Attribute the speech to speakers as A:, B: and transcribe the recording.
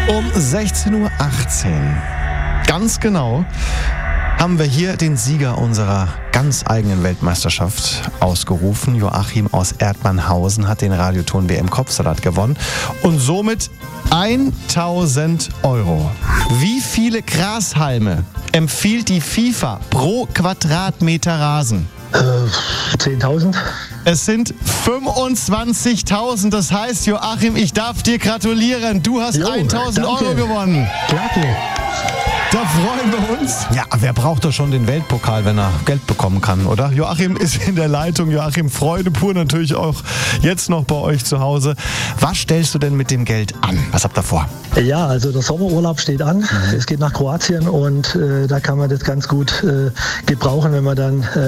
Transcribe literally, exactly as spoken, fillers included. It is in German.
A: Um sechzehn Uhr achtzehn, ganz genau, haben wir hier den Sieger unserer ganz eigenen Weltmeisterschaft ausgerufen. Joachim aus Erdmannhausen hat den Radioton W M Kopfsalat gewonnen und somit tausend Euro. Wie viele Grashalme empfiehlt die FIFA pro Quadratmeter Rasen?
B: Äh, zehntausend.
A: Es sind fünfundzwanzigtausend. Das heißt, Joachim, ich darf dir gratulieren. Du hast
B: Jo,
A: tausend
B: danke.
A: Euro gewonnen.
B: Klasse.
A: Da freuen wir uns. Ja, wer braucht doch schon den Weltpokal, wenn er Geld bekommen kann, oder? Joachim ist in der Leitung. Joachim, Freude pur natürlich auch jetzt noch bei euch zu Hause. Was stellst du denn mit dem Geld an? Was habt ihr vor?
B: Ja, also der Sommerurlaub steht an. Es geht nach Kroatien und äh, da kann man das ganz gut äh, gebrauchen, wenn man dann äh,